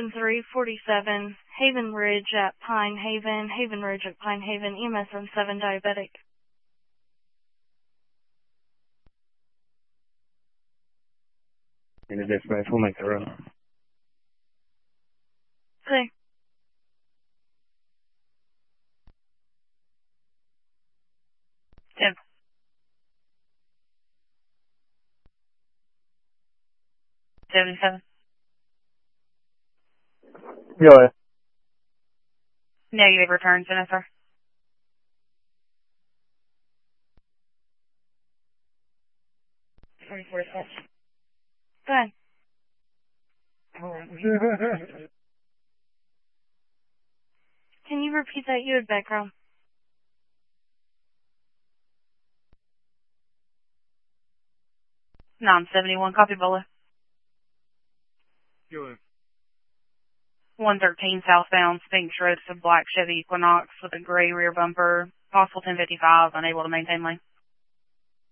7347, Haven Ridge at Pine Haven, Haven Ridge at Pine Haven, EMSM7 diabetic. In the dispatch, we'll make the run. Clear. Tim. $77. Go ahead. Negative returns, Jennifer. Go ahead. Can you repeat that? You had background. $971, copy, Bolo. Go ahead. 113 southbound, Spinks Road, to black Chevy Equinox with a gray rear bumper, possible 1055, unable to maintain lane.